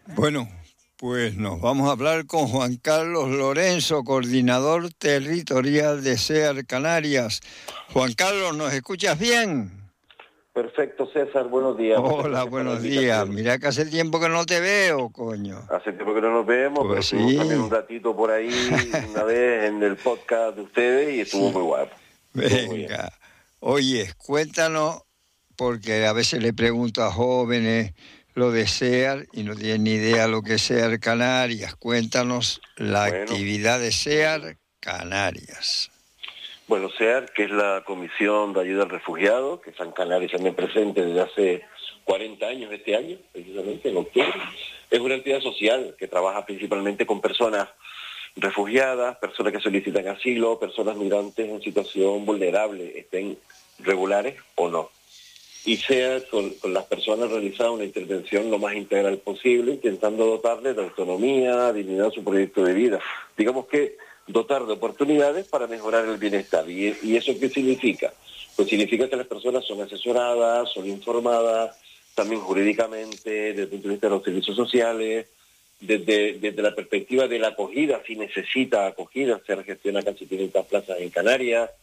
Bueno, pues nos vamos a hablar con Juan Carlos Lorenzo, coordinador territorial de SEAR Canarias. Juan Carlos, ¿nos escuchas bien? Perfecto, César, buenos días. Hola, buenos días. Mira que hace tiempo que no te veo, coño. Hace tiempo que no nos vemos, Pues pero sí. estuvimos también un ratito por ahí, una vez en el podcast de ustedes y estuvo muy guapo. Venga. Oye, cuéntanos, porque a veces le pregunto a jóvenes lo de SEAR y no tienen ni idea lo que es SEAR Canarias. Cuéntanos la actividad de SEAR Canarias. Bueno, SEAR, que es la Comisión de Ayuda al Refugiado, que está en Canarias también presente desde hace 40 años este año, precisamente en octubre, es una entidad social que trabaja principalmente con personas refugiadas, personas que solicitan asilo, personas migrantes en situación vulnerable, estén regulares o no. Y SEAR con las personas realizar una intervención lo más integral posible, intentando dotarles de autonomía, dignidad a su proyecto de vida. Digamos que dotar de oportunidades para mejorar el bienestar. ¿Y eso qué significa? Pues significa que las personas son asesoradas, son informadas, también jurídicamente, desde el punto de vista de los servicios sociales, desde la perspectiva de la acogida, si necesita acogida, se gestiona casi 500 plazas en Canarias,